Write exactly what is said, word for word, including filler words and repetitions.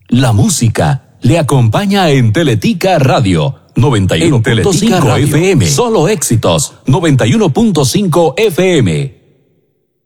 La música le acompaña en Teletica Radio noventa y uno punto cinco F M. Solo éxitos noventa y uno punto cinco F M.